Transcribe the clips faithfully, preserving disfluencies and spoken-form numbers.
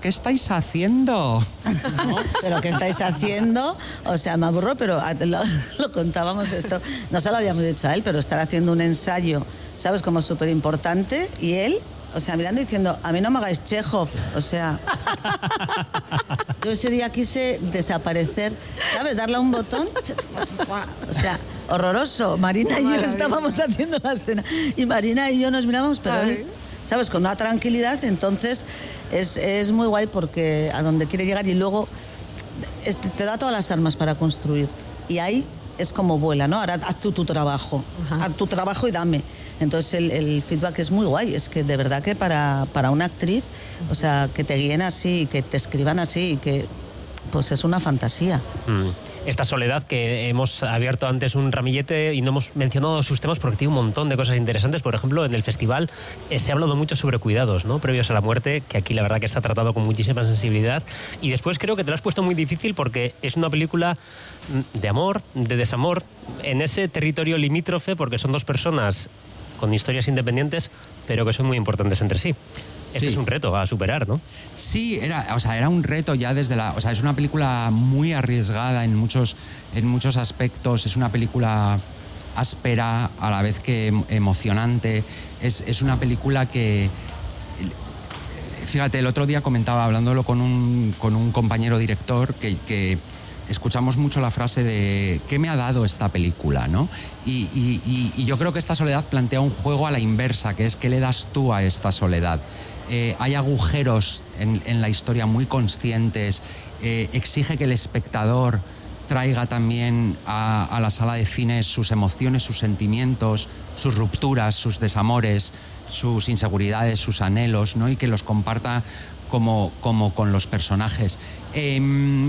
qué estáis haciendo? ¿No? ¿Pero qué estáis haciendo? O sea, me aburro, pero lo, lo contábamos esto. No se lo habíamos dicho a él, pero estar haciendo un ensayo, ¿sabes? Como súper importante. Y él, o sea, mirando y diciendo, a mí no me hagáis Chekhov. O sea, yo ese día quise desaparecer, ¿sabes? Darle a un botón. O sea, horroroso. Marina y yo estábamos haciendo la escena. Y Marina y yo nos mirábamos, pero él, ¿sabes? Con una tranquilidad. Entonces, es, es muy guay porque a donde quiere llegar y luego es, te da todas las armas para construir. Y ahí es como vuela, ¿no? Ahora haz tú tu trabajo. Ajá. Haz tu trabajo y dame. Entonces el, el feedback es muy guay. Es que de verdad que para, para una actriz, o sea, que te guíen así, que te escriban así, que pues es una fantasía. Mm. Esta Soledad, que hemos abierto antes un ramillete y no hemos mencionado sus temas porque tiene un montón de cosas interesantes. Por ejemplo, en el festival eh, se ha hablado mucho sobre cuidados, ¿no? Previos a la muerte, que aquí la verdad que está tratado con muchísima sensibilidad. Y después creo que te lo has puesto muy difícil porque es una película de amor, de desamor, en ese territorio limítrofe, porque son dos personas con historias independientes, pero que son muy importantes entre sí. Este sí. Es un reto a superar, ¿no? Sí, era, o sea, era un reto ya desde la... O sea, es una película muy arriesgada en muchos, en muchos aspectos. Es una película áspera, a la vez que emocionante. Es, es una película que... Fíjate, el otro día comentaba, hablándolo con un, con un compañero director, que... que escuchamos mucho la frase de ¿qué me ha dado esta película?, ¿no? Y, y, y, y yo creo que esta soledad plantea un juego a la inversa, que es ¿qué le das tú a esta soledad? Eh, hay agujeros en, en la historia muy conscientes, eh, exige que el espectador traiga también a, a la sala de cine sus emociones, sus sentimientos, sus rupturas, sus desamores, sus inseguridades, sus anhelos, ¿no? Y que los comparta como, como con los personajes. Eh,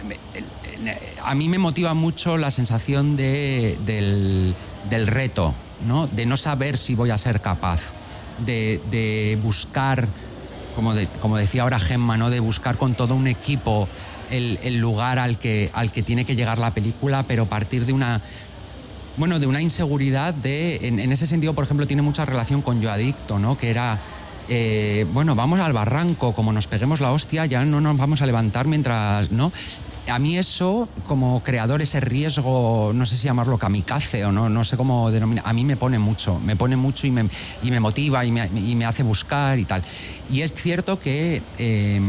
A mí me motiva mucho la sensación de, del, del reto, ¿no? De no saber si voy a ser capaz, de, de buscar, como, de, como decía ahora Gemma, ¿no? De buscar con todo un equipo el, el lugar al que, al que tiene que llegar la película, pero partir de una, bueno, de una inseguridad de, en, en ese sentido, por ejemplo, tiene mucha relación con Yo Adicto, ¿no? Que era... Eh, bueno, vamos al barranco, como nos peguemos la hostia, ya no nos vamos a levantar mientras, ¿no? A mí eso, como creador, ese riesgo, no sé si llamarlo kamikaze o no, no sé cómo denominar, a mí me pone mucho, me pone mucho y me, y me motiva y me, y me hace buscar y tal. Y es cierto que eh,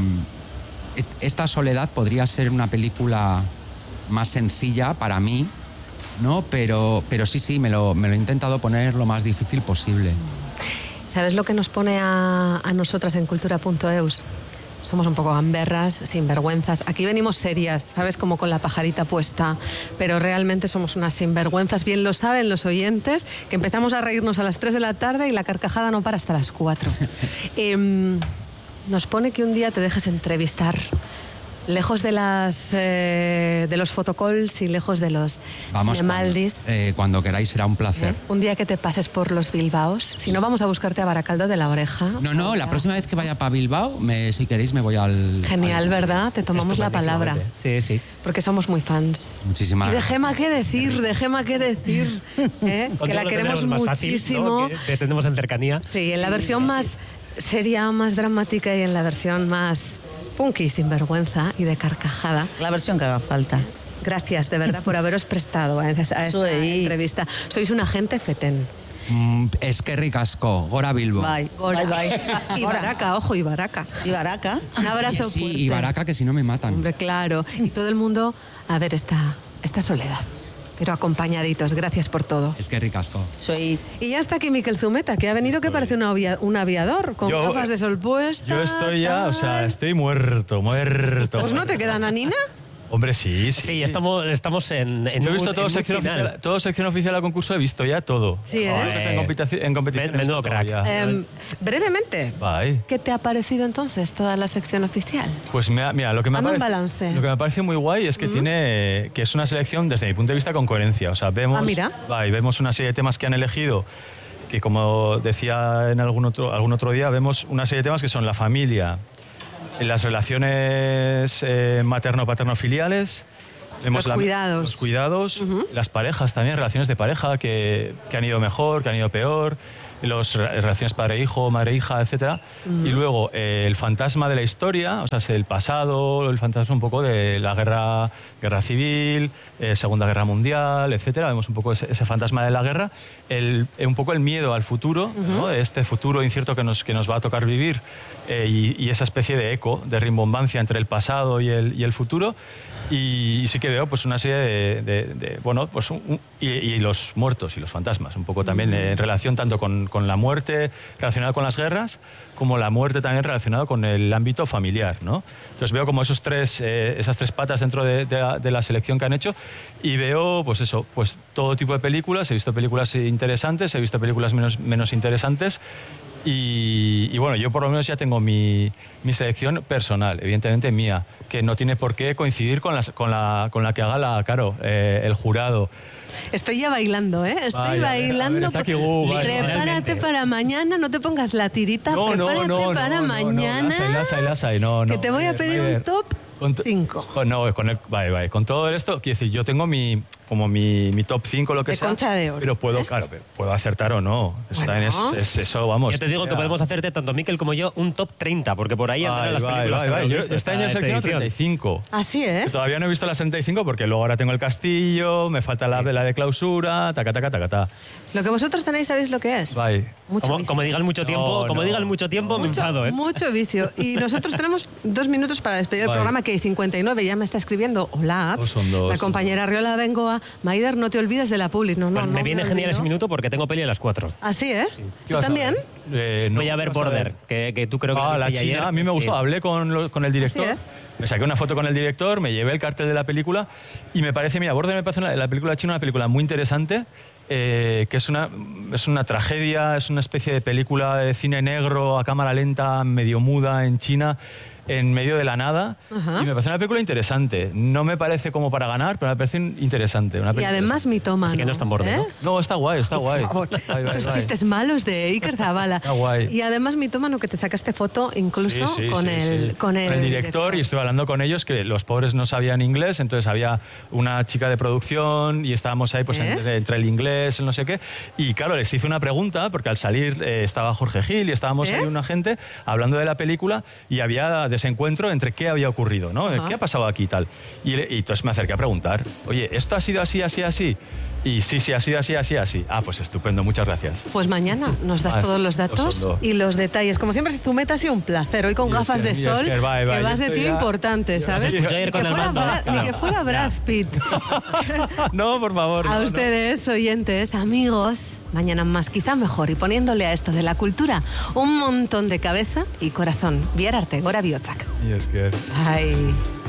esta soledad podría ser una película más sencilla para mí, ¿no? Pero, pero sí, sí, me lo, me lo he intentado poner lo más difícil posible. ¿Sabes lo que nos pone a, a nosotras en cultura punto eus? Somos un poco gamberras, sinvergüenzas. Aquí venimos serias, ¿sabes? Como con la pajarita puesta. Pero realmente somos unas sinvergüenzas. Bien lo saben los oyentes, que empezamos a reírnos a las tres de la tarde y la carcajada no para hasta las cuatro. eh, nos pone que un día te dejes entrevistar. Lejos de las eh, de los photocalls y lejos de los Maldis. Eh, cuando queráis, será un placer. ¿Eh? Un día que te pases por los Bilbaos. Si no, vamos a buscarte a Baracaldo de la Oreja. No, no, la próxima vez que vaya para Bilbao, me, si queréis, me voy al... Genial, al... ¿verdad? Te tomamos la palabra. Sí, sí. Porque somos muy fans. Muchísimas gracias. Y de Gemma, ¿qué decir? De Gemma, ¿qué decir? ¿Eh? Que la queremos muchísimo. Fácil, ¿no? Que tenemos en cercanía. Sí, en la versión más seria, más dramática y en la versión más... punky, sinvergüenza y de carcajada. La versión que haga falta. Gracias, de verdad, por haberos prestado a esta Soy. entrevista. Sois un agente fetén. Mm, es que ricasco, Gora Bilbo. Bye, Gora. bye, bye. Y Baraca, ojo, y Baraca. Y Baraca. Un abrazo sí, fuerte. Y Baraca, que si no me matan. Hombre, claro. Y todo el mundo a ver esta, esta soledad. Pero acompañaditos, gracias por todo. Es que ricasco. Soy... Y ya está aquí Miquel Zumeta, que ha venido que parece un, avia, un aviador, con yo, gafas de sol puestas. Yo estoy ya, o sea, estoy muerto, muerto. Pues no te queda nanina. Hombre, sí, sí. Sí, estamos, estamos en, en Yo he visto un, todo, en sección oficial, todo sección oficial a concurso, he visto ya todo. Sí, ¿eh? En competición, en competición menudo crack. Eh, brevemente, Bye. ¿qué te ha parecido entonces toda la sección oficial? Pues mira, mira lo que me Hazme ha un parecido, balance. lo que me parece muy guay es que ¿Mm? tiene que es una selección desde mi punto de vista con coherencia. O sea, vemos, ah, mira. Bye, vemos una serie de temas que han elegido que, como decía en algún otro algún otro día, vemos una serie de temas que son la familia, las relaciones eh, materno-paterno-filiales. Los la, cuidados. Los cuidados, uh-huh. Las parejas también, relaciones de pareja que, que han ido mejor, que han ido peor. las relaciones padre-hijo, madre-hija, etcétera. Mm. Y luego eh, el fantasma de la historia, o sea, es el pasado, el fantasma un poco de la guerra, guerra civil, eh, Segunda Guerra Mundial, etcétera. Vemos un poco ese, ese fantasma de la guerra, el, un poco el miedo al futuro, uh-huh. ¿no? Este futuro incierto que nos, que nos va a tocar vivir eh, y, y esa especie de eco, de rimbombancia entre el pasado y el, y el futuro. Y, y sí que veo pues una serie de, de, de bueno, pues un, un, y, y los muertos y los fantasmas, un poco también eh, en relación tanto con, con la muerte relacionada con las guerras, como la muerte también relacionada con el ámbito familiar, ¿no? Entonces veo como esos tres, eh, esas tres patas dentro de, de, la, de la selección que han hecho y veo pues eso, pues todo tipo de películas. He visto películas interesantes, he visto películas menos, menos interesantes. Y, y bueno, yo por lo menos ya tengo mi, mi selección personal, evidentemente mía, que no tiene por qué coincidir con, las, con, la, con la que haga la, claro, eh, el jurado. Estoy ya bailando, ¿eh? Estoy vaya, bailando. A ver, aquí, uh, vale, prepárate para mañana, no te pongas la tirita, no, prepárate no, no, para no, mañana. No, no, las hay, las hay, no, no. Que te voy a pedir un top cinco. Con, no, con el, vale, vale. Con todo esto, quiero decir, yo tengo mi, como mi, mi top cinco, lo que de sea. Concha de oro. Pero puedo, ¿eh? claro, puedo acertar o no. Eso bueno. también es, es eso, vamos. Yo te digo ya. que podemos hacerte, tanto Miquel como yo, un top treinta, porque por ahí andarán las vale, películas vale, que vale. hemos Yo visto este año he seleccionado treinta y cinco. Así, ¿eh? Que todavía no he visto las treinta y cinco porque luego ahora tengo el castillo, me falta la, la de clausura, taca, taca, taca, taca. Lo que vosotros tenéis, ¿sabéis lo que es? Bye. Mucho como, vicio. como digan mucho tiempo, No, como no. digan mucho tiempo, me Mucho, enfado, ¿eh? mucho vicio. Y nosotros tenemos dos minutos para despedir Vale. el programa, que hay cincuenta y nueve ya me está escribiendo. Hola, Oh, son dos, la son compañera Riola Bengoa. Maider, no te olvides de la publi. No, no, Pues no me viene me genial olvido. ese minuto porque tengo peli a las cuatro. Así, ¿eh? ¿Qué ¿Tú vas a también? ver? Eh, no, Voy a ver ¿qué vas Border, que, que tú creo que Ah, la viste China, ayer. a mí me gustó. Sí. Hablé con, lo- con el director, Así, ¿eh? me saqué una foto con el director, me llevé el cartel de la película y me parece, mira, Border me parece una- la película china una película muy interesante, eh, que es una, es una tragedia, es una especie de película de cine negro a cámara lenta, medio muda en China, en medio de la nada. Ajá. Y me parece una película interesante. No me parece como para ganar, pero me parece interesante. Una Y película además mitómano. Así que no es tan borde, ¿eh? ¿no? No, está guay, está guay. Por favor, Guay, guay, esos guay. chistes malos de Iker Zabala. Está guay. Y además mitómano, que te sacaste foto incluso Sí, sí, con, sí, el, sí. con el director, y estuve hablando con ellos, que los pobres no sabían inglés, entonces había una chica de producción y estábamos ahí pues ¿Eh? entre, entre el inglés, el no sé qué, y claro, les hice una pregunta porque al salir eh, estaba Jorge Gil y estábamos ¿Eh? ahí una gente hablando de la película y había desencuentro entre qué había ocurrido, ¿no? Ajá. ¿Qué ha pasado aquí y tal? Y, y entonces me acerqué a preguntar, oye, ¿esto ha sido así, así, así? Y sí, sí, ha sido así, así, así. Ah, pues estupendo, muchas gracias. Pues mañana nos das Ah, todos los datos Osondo. y los detalles. Como siempre, Zumeta ha sido un placer. Hoy con Y gafas es que- de y es sol, que va, va, que yo vas de estoy tío ya- importante, ¿sabes? Yo ayer Ni que con el fuera mando, Brad- claro. Ni que fuera Brad Pitt. No, por favor. A no, no. ustedes, oyentes, amigos, mañana más, quizá mejor, y poniéndole a esto de la cultura un montón de cabeza y corazón. Biar arte, gora bihotzak. Y es que... Ay.